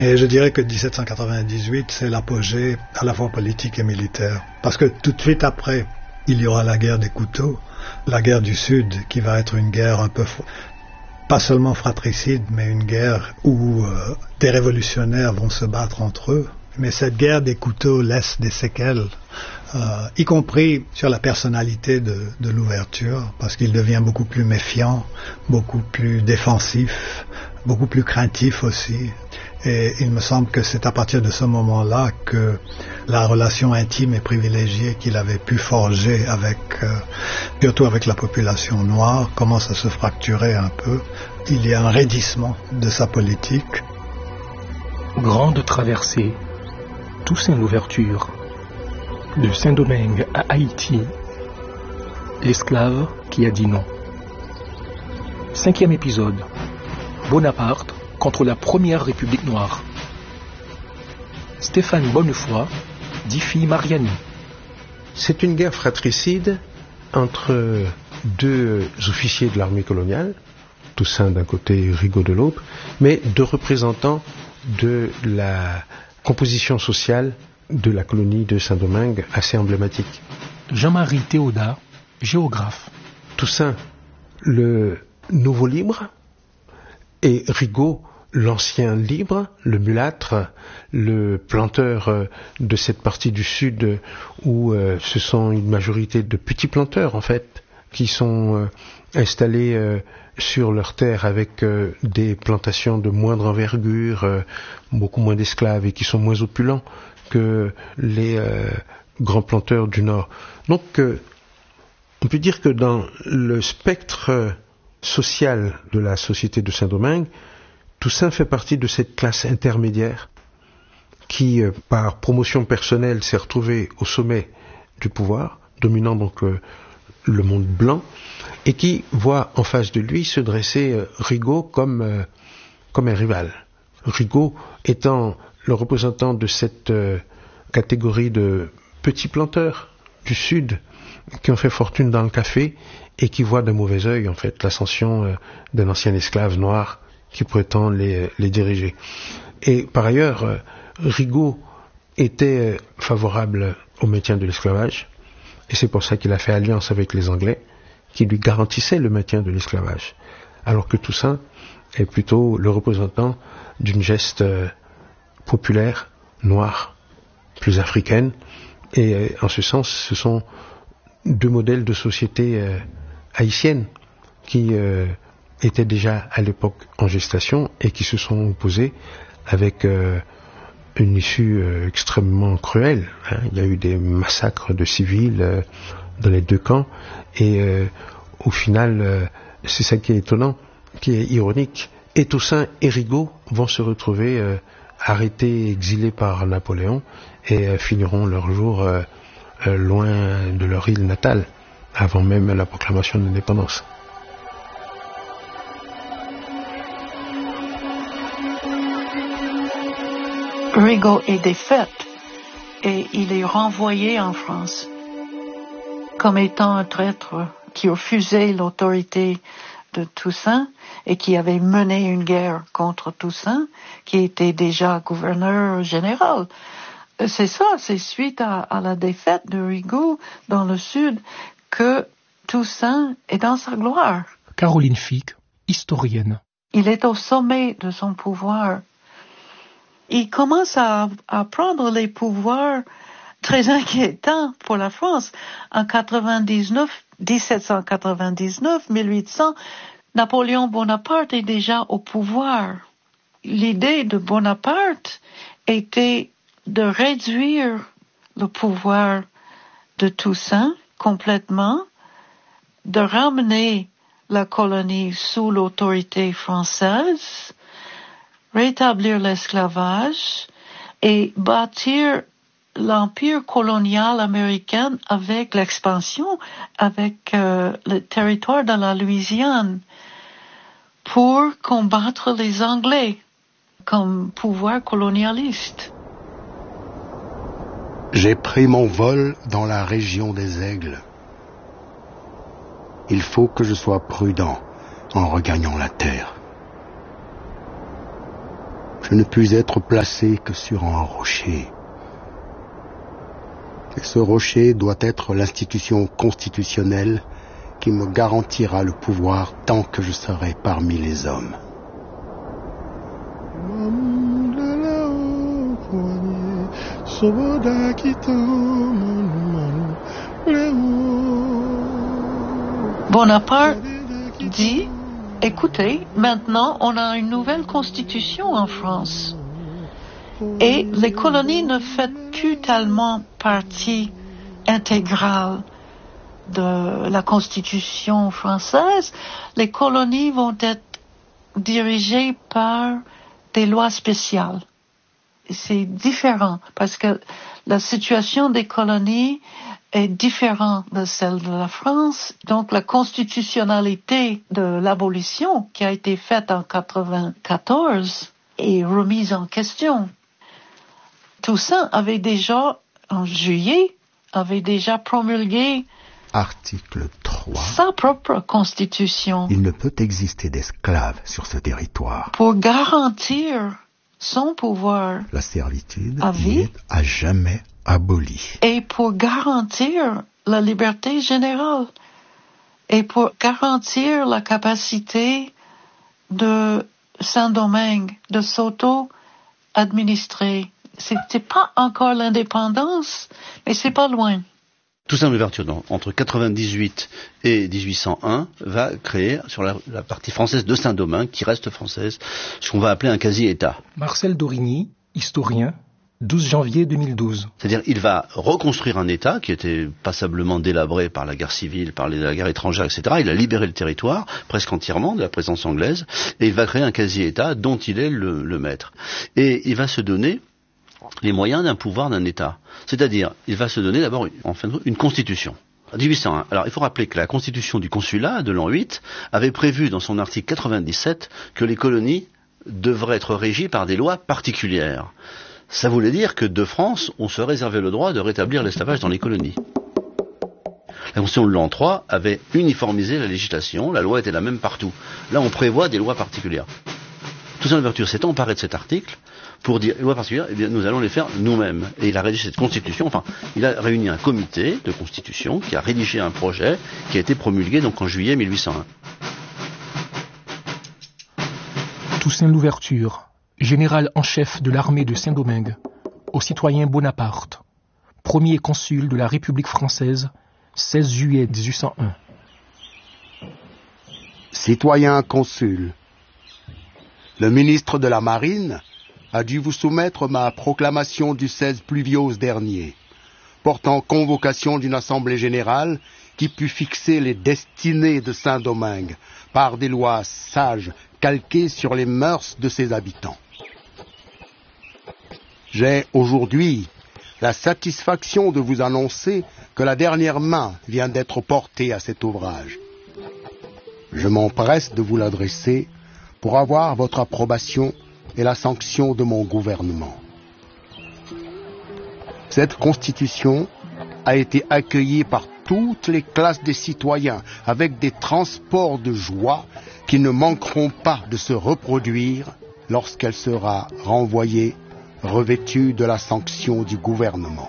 Et je dirais que 1798, c'est l'apogée à la fois politique et militaire. Parce que tout de suite après, il y aura la guerre des couteaux, la guerre du Sud, qui va être une guerre un peu, pas seulement fratricide, mais une guerre où des révolutionnaires vont se battre entre eux. Mais cette guerre des couteaux laisse des séquelles, y compris sur la personnalité de l'ouverture, parce qu'il devient beaucoup plus méfiant, beaucoup plus défensif, beaucoup plus craintif aussi. Et il me semble que c'est à partir de ce moment-là que la relation intime et privilégiée qu'il avait pu forger surtout avec la population noire, commence à se fracturer un peu. Il y a un raidissement de sa politique. Grande traversée, Toussaint l'ouverture, de Saint-Domingue à Haïti, l'esclave qui a dit non. 5e épisode, Bonaparte contre la première République noire. Stéphane Bonnefoy, dit fille Mariani. C'est une guerre fratricide entre deux officiers de l'armée coloniale, Toussaint d'un côté et Rigaud de l'autre, mais deux représentants de la composition sociale de la colonie de Saint-Domingue, assez emblématique. Jean-Marie Théodat, géographe. Toussaint, le nouveau libre, et Rigaud, l'ancien libre, le mulâtre, le planteur de cette partie du sud où ce sont une majorité de petits planteurs en fait, qui sont installés sur leurs terres avec des plantations de moindre envergure, beaucoup moins d'esclaves et qui sont moins opulents que les grands planteurs du Nord. Donc on peut dire que dans le spectre social de la société de Saint-Domingue, Toussaint fait partie de cette classe intermédiaire qui, par promotion personnelle, s'est retrouvée au sommet du pouvoir, dominant donc le monde blanc, et qui voit en face de lui se dresser Rigaud comme un rival. Rigaud étant le représentant de cette catégorie de petits planteurs du Sud qui ont fait fortune dans le café et qui voient d'un mauvais œil en fait l'ascension d'un ancien esclave noir qui prétend les diriger. Et par ailleurs, Rigaud était favorable au maintien de l'esclavage, et c'est pour ça qu'il a fait alliance avec les Anglais, qui lui garantissaient le maintien de l'esclavage, alors que Toussaint est plutôt le représentant d'une geste populaire, noire, plus africaine, et en ce sens, ce sont deux modèles de société haïtienne qui étaient déjà à l'époque en gestation et qui se sont opposés avec une issue extrêmement cruelle. Il y a eu des massacres de civils dans les deux camps et au final, c'est ça qui est étonnant, qui est ironique. Et Toussaint et Rigaud vont se retrouver arrêtés, exilés par Napoléon et finiront leur jour loin de leur île natale, avant même la proclamation de l'indépendance. Rigaud est défait et il est renvoyé en France comme étant un traître qui refusait l'autorité de Toussaint et qui avait mené une guerre contre Toussaint, qui était déjà gouverneur général. C'est ça, c'est suite à la défaite de Rigaud dans le Sud que Toussaint est dans sa gloire. Caroline Fick, historienne. Il est au sommet de son pouvoir. Il commence à prendre les pouvoirs très inquiétants pour la France. En 1799, 1800, Napoléon Bonaparte est déjà au pouvoir. L'idée de Bonaparte était de réduire le pouvoir de Toussaint complètement, de ramener la colonie sous l'autorité française, rétablir l'esclavage et bâtir l'empire colonial américain avec l'expansion, avec le territoire de la Louisiane, pour combattre les Anglais comme pouvoir colonialiste. J'ai pris mon vol dans la région des Aigles. Il faut que je sois prudent en regagnant la terre. je ne puis être placé que sur un rocher. Et ce rocher doit être l'institution constitutionnelle qui me garantira le pouvoir tant que je serai parmi les hommes. Bonaparte dit, écoutez, maintenant on a une nouvelle constitution en France. Et les colonies ne font plus tellement partie intégrale de la Constitution française. Les colonies vont être dirigées par des lois spéciales. C'est différent parce que la situation des colonies est différente de celle de la France. Donc la constitutionnalité de l'abolition qui a été faite en 1994 est remise en question. Toussaint avait déjà, en juillet, promulgué Article 3. sa propre constitution. Il ne peut exister d'esclaves sur ce territoire. Pour garantir son pouvoir La servitude à vie est à jamais abolie. et pour garantir la liberté générale et pour garantir la capacité de Saint-Domingue de s'auto-administrer. C'était pas encore l'indépendance, mais c'est pas loin. Toussaint Louverture, entre 98 et 1801, va créer sur la partie française de Saint-Domingue, qui reste française, ce qu'on va appeler un quasi-État. Marcel Dorigny, historien, 12 janvier 2012. C'est-à-dire, il va reconstruire un État qui était passablement délabré par la guerre civile, par la guerre étrangère, etc. Il a libéré le territoire, presque entièrement, de la présence anglaise, et il va créer un quasi-État dont il est le maître. Et il va se donner les moyens d'un pouvoir d'un État. C'est-à-dire, il va se donner d'abord, une constitution. 1801. Alors, il faut rappeler que la constitution du consulat de l'an 8 avait prévu dans son article 97 que les colonies devraient être régies par des lois particulières. Ça voulait dire que de France, on se réservait le droit de rétablir l'esclavage dans les colonies. La constitution de l'an 3 avait uniformisé la législation, la loi était la même partout. Là, on prévoit des lois particulières. Toussaint Louverture s'est emparé de cet article pour dire, les lois particulières, eh bien, nous allons les faire nous-mêmes. Et il a rédigé cette constitution, il a réuni un comité de constitution qui a rédigé un projet qui a été promulgué donc en juillet 1801. Toussaint Louverture, général en chef de l'armée de Saint-Domingue, au citoyen Bonaparte, premier consul de la République française, 16 juillet 1801. Citoyen consul, le ministre de la Marine a dû vous soumettre ma proclamation du 16 pluviose dernier, portant convocation d'une assemblée générale qui put fixer les destinées de Saint-Domingue par des lois sages calquées sur les mœurs de ses habitants. J'ai aujourd'hui la satisfaction de vous annoncer que la dernière main vient d'être portée à cet ouvrage. Je m'empresse de vous l'adresser pour avoir votre approbation et la sanction de mon gouvernement. Cette constitution a été accueillie par toutes les classes des citoyens avec des transports de joie qui ne manqueront pas de se reproduire lorsqu'elle sera renvoyée, revêtue de la sanction du gouvernement.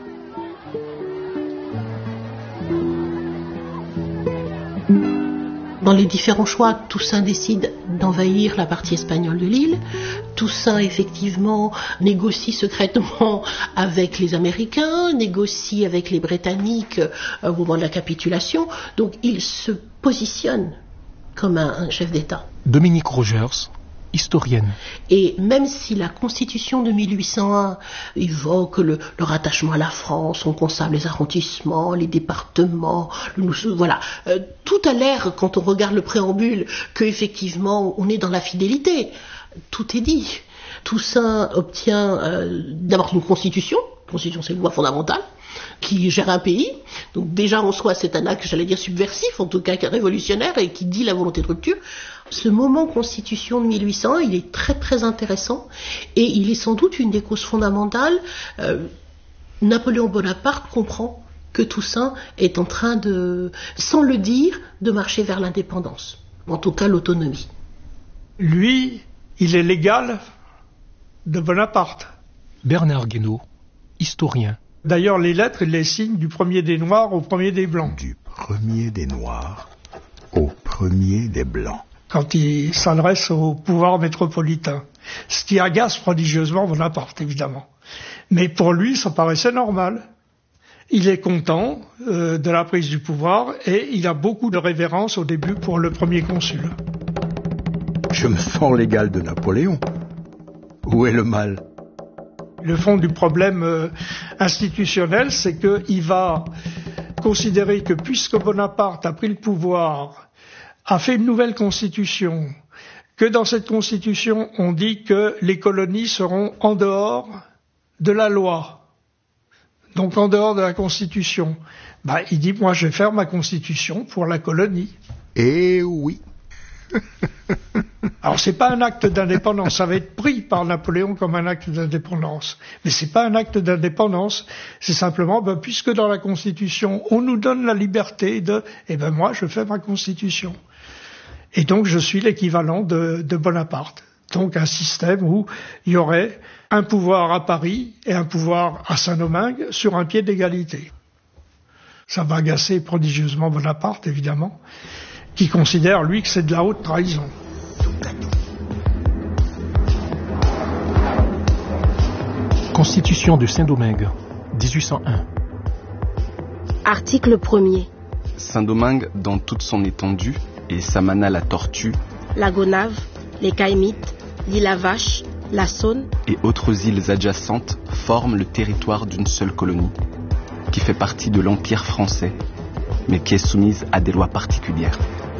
Dans les différents choix, Toussaint décide d'envahir la partie espagnole de l'île. Toussaint, effectivement, négocie secrètement avec les Américains, négocie avec les Britanniques au moment de la capitulation. Donc, il se positionne comme un chef d'État. Dominique Rogers, historienne. Et même si la Constitution de 1801 évoque le rattachement à la France, on conserve les arrondissements, les départements, voilà, tout a l'air, quand on regarde le préambule, qu'effectivement on est dans la fidélité. Tout est dit. Toussaint obtient d'abord une constitution. Constitution, c'est une loi fondamentale qui gère un pays. Donc déjà en soi, c'est un acte, j'allais dire subversif, en tout cas révolutionnaire, et qui dit la volonté de rupture. Ce moment constitution de 1801, il est très très intéressant, et il est sans doute une des causes fondamentales. Napoléon Bonaparte comprend que Toussaint est en train de, sans le dire, de marcher vers l'indépendance, en tout cas l'autonomie. Lui, il est légal de Bonaparte. Bernard Guénaud, historien. D'ailleurs, les lettres, il les signe du premier des Noirs au premier des Blancs. Du premier des Noirs au premier des Blancs. Quand il s'adresse au pouvoir métropolitain. Ce qui agace prodigieusement Bonaparte, évidemment. Mais pour lui, ça paraissait normal. Il est content de la prise du pouvoir et il a beaucoup de révérence au début pour le premier consul. Je me sens l'égal de Napoléon. Où est le mal ? Le fond du problème institutionnel, c'est qu'il va considérer que puisque Bonaparte a pris le pouvoir, a fait une nouvelle constitution, que dans cette constitution, on dit que les colonies seront en dehors de la loi, donc en dehors de la constitution. Il dit, moi je vais faire ma constitution pour la colonie. Eh oui. Alors c'est pas un acte d'indépendance, ça va être pris par Napoléon comme un acte d'indépendance, mais c'est pas un acte d'indépendance, c'est simplement puisque dans la Constitution on nous donne la liberté de, moi je fais ma Constitution, et donc je suis l'équivalent de Bonaparte, donc un système où il y aurait un pouvoir à Paris et un pouvoir à Saint-Domingue sur un pied d'égalité. Ça va agacer prodigieusement Bonaparte évidemment, qui considère, lui, que c'est de la haute trahison. Constitution de Saint-Domingue, 1801. Article 1er. Saint-Domingue dans toute son étendue, et Samana la Tortue, la Gonave, les Caïmites, l'île à Vache, la Saône et autres îles adjacentes forment le territoire d'une seule colonie, qui fait partie de l'Empire français, mais qui est soumise à des lois particulières.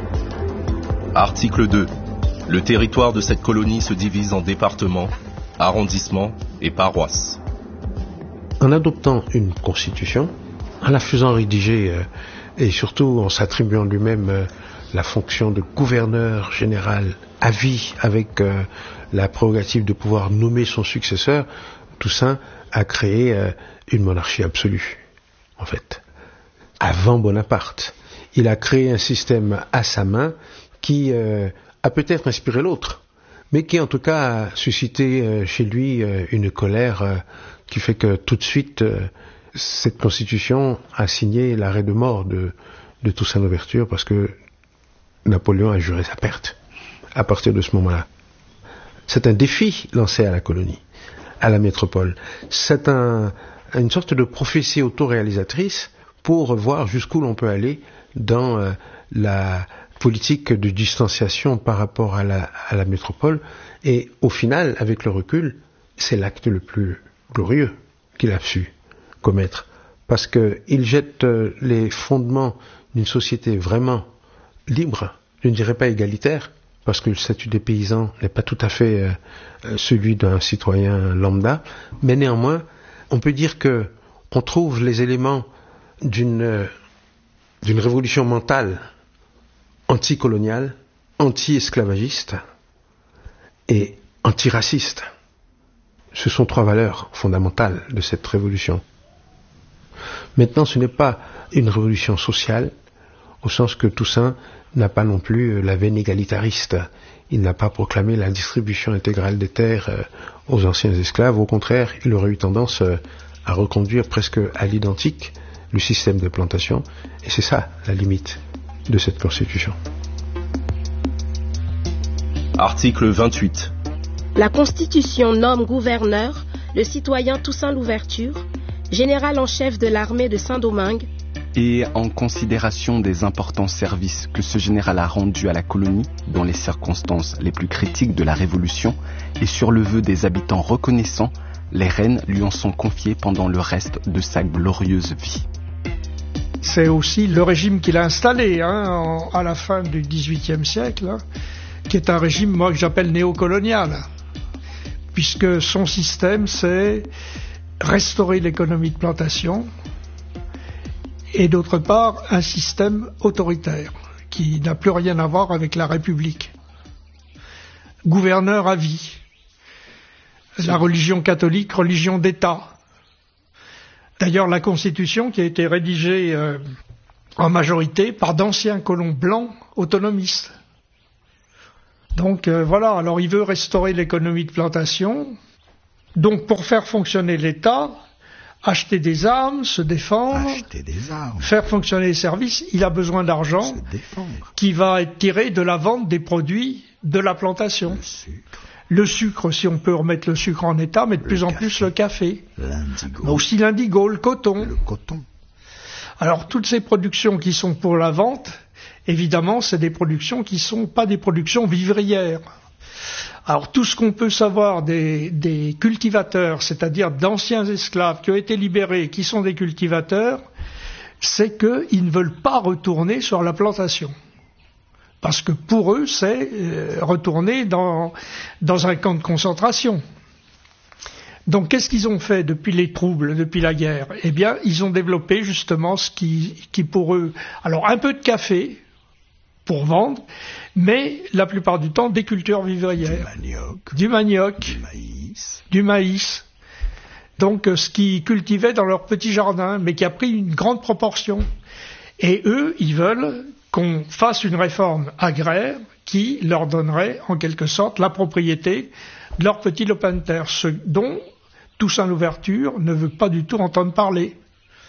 Article 2. Le territoire de cette colonie se divise en départements, arrondissements et paroisses. En adoptant une constitution, en la faisant rédiger et surtout en s'attribuant lui-même la fonction de gouverneur général à vie avec la prérogative de pouvoir nommer son successeur, Toussaint a créé une monarchie absolue, en fait. Avant Bonaparte, il a créé un système à sa main qui a peut-être inspiré l'autre, mais qui en tout cas a suscité chez lui une colère qui fait que tout de suite, cette constitution a signé l'arrêt de mort de Toussaint Louverture parce que Napoléon a juré sa perte à partir de ce moment-là. C'est un défi lancé à la colonie, à la métropole. C'est une sorte de prophétie autoréalisatrice pour voir jusqu'où l'on peut aller dans la politique de distanciation par rapport à la métropole, et au final, avec le recul, c'est l'acte le plus glorieux qu'il a su commettre, parce qu'il jette les fondements d'une société vraiment libre, je ne dirais pas égalitaire, parce que le statut des paysans n'est pas tout à fait celui d'un citoyen lambda, mais néanmoins, on peut dire que on trouve les éléments d'une révolution mentale anticoloniale, anti-esclavagiste et antiraciste. Ce sont trois valeurs fondamentales de cette révolution. Maintenant, ce n'est pas une révolution sociale, au sens que Toussaint n'a pas non plus la veine égalitariste. Il n'a pas proclamé la distribution intégrale des terres aux anciens esclaves. Au contraire, il aurait eu tendance à reconduire presque à l'identique le système de plantation. Et c'est ça la limite de cette constitution. Article 28. La Constitution nomme gouverneur le citoyen Toussaint Louverture, général en chef de l'armée de Saint-Domingue, et en considération des importants services que ce général a rendus à la colonie dans les circonstances les plus critiques de la Révolution et sur le vœu des habitants reconnaissants, les reines lui en sont confiées pendant le reste de sa glorieuse vie. C'est aussi le régime qu'il a installé à la fin du XVIIIe siècle, qui est un régime, moi, que j'appelle néocolonial, puisque son système, c'est restaurer l'économie de plantation, et d'autre part, un système autoritaire, qui n'a plus rien à voir avec la République. Gouverneur à vie. La religion catholique, religion d'État. D'ailleurs, la Constitution, qui a été rédigée en majorité par d'anciens colons blancs autonomistes. Donc voilà, alors il veut restaurer l'économie de plantation, Donc pour faire fonctionner l'État, acheter des armes, se défendre, faire fonctionner les services, il a besoin d'argent qui va être tiré de la vente des produits de la plantation. Le sucre, si on peut remettre le sucre en état, mais de plus en plus le café. Mais aussi l'indigo, le coton. Alors toutes ces productions qui sont pour la vente, évidemment, c'est des productions qui ne sont pas des productions vivrières. Alors tout ce qu'on peut savoir des cultivateurs, c'est-à-dire d'anciens esclaves qui ont été libérés, qui sont des cultivateurs, c'est qu'ils ne veulent pas retourner sur la plantation. Parce que pour eux, c'est retourner dans un camp de concentration. Donc qu'est-ce qu'ils ont fait depuis les troubles, depuis la guerre? Eh bien, ils ont développé justement ce qui pour eux... Alors un peu de café pour vendre, mais la plupart du temps des cultures vivrières. Du manioc, du maïs. Donc ce qu'ils cultivaient dans leur petit jardin, mais qui a pris une grande proportion. Et eux, ils veulent qu'on fasse une réforme agraire qui leur donnerait en quelque sorte la propriété de leur petit lopin de terre, ce dont Toussaint Louverture ne veut pas du tout entendre parler.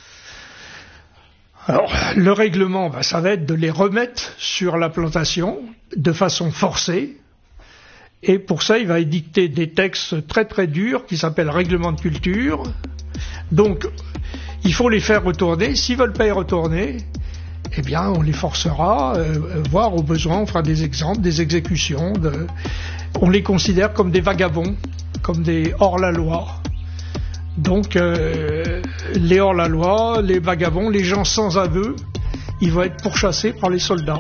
Alors, le règlement, ça va être de les remettre sur la plantation de façon forcée. Et pour ça, il va édicter des textes très très durs qui s'appellent règlements de culture. Donc, il faut les faire retourner. S'ils veulent pas y retourner, eh bien, on les forcera, voire au besoin, on fera des exemples, des exécutions. On les considère comme des vagabonds, comme des hors-la-loi. Donc, les hors-la-loi, les vagabonds, les gens sans aveu, ils vont être pourchassés par les soldats.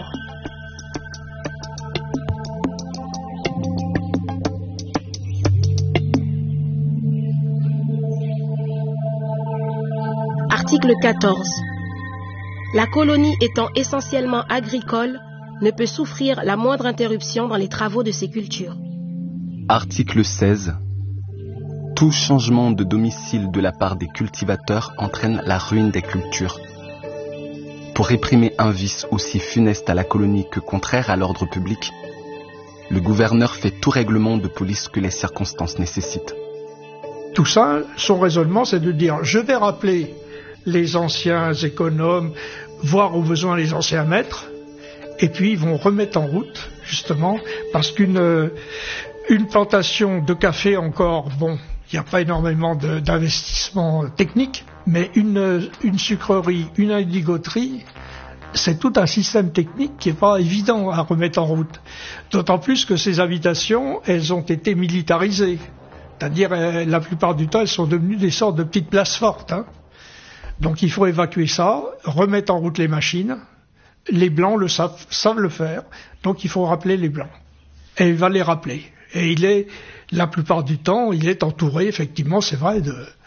Article 14. La colonie étant essentiellement agricole, ne peut souffrir la moindre interruption dans les travaux de ses cultures. Article 16. Tout changement de domicile de la part des cultivateurs entraîne la ruine des cultures. Pour réprimer un vice aussi funeste à la colonie que contraire à l'ordre public, le gouverneur fait tout règlement de police que les circonstances nécessitent. Tout ça, son raisonnement, c'est de dire, je vais rappeler les anciens économes, voire au besoin les anciens maîtres, et puis ils vont remettre en route, justement, parce qu'une plantation de café encore, bon, il n'y a pas énormément d'investissement technique, mais une sucrerie, une indigoterie, c'est tout un système technique qui n'est pas évident à remettre en route. D'autant plus que ces habitations, elles ont été militarisées. C'est-à-dire, la plupart du temps, elles sont devenues des sortes de petites places fortes. Donc il faut évacuer ça, remettre en route les machines. Les Blancs savent le faire, donc il faut rappeler les Blancs. Et il va les rappeler. Et la plupart du temps, il est entouré, effectivement, c'est vrai,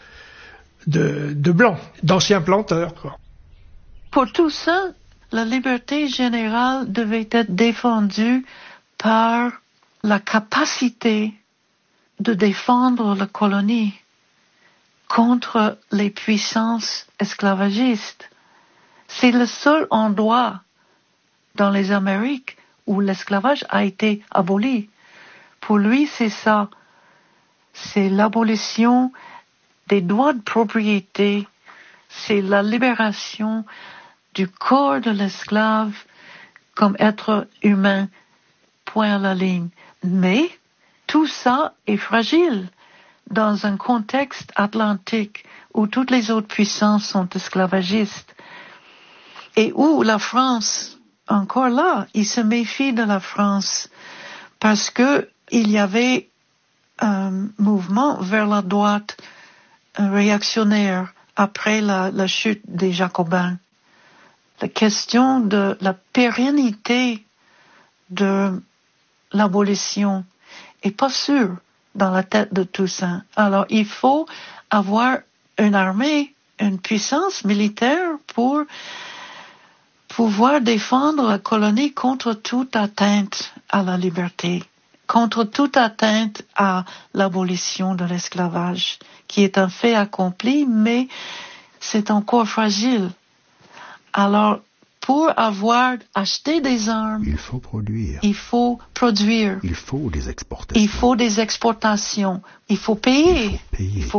de Blancs, d'anciens planteurs, quoi. Pour tout ça, la liberté générale devait être défendue par la capacité de défendre la colonie contre les puissances esclavagistes. C'est le seul endroit dans les Amériques où l'esclavage a été aboli. Pour lui, c'est ça. C'est l'abolition des droits de propriété. C'est la libération du corps de l'esclave comme être humain. Point à la ligne. Mais tout ça est fragile dans un contexte atlantique où toutes les autres puissances sont esclavagistes et où la France, encore là, il se méfie de la France parce que il y avait un mouvement vers la droite réactionnaire après la chute des Jacobins. La question de la pérennité de l'abolition est pas sûre dans la tête de Toussaint. Alors il faut avoir une armée, une puissance militaire pour pouvoir défendre la colonie contre toute atteinte à la liberté, contre toute atteinte à l'abolition de l'esclavage, qui est un fait accompli, mais c'est encore fragile. Alors, Pour avoir acheté des armes, il faut produire. Il faut produire. Il faut des exportations. Il faut des exportations. Il faut payer. Il faut payer. Il faut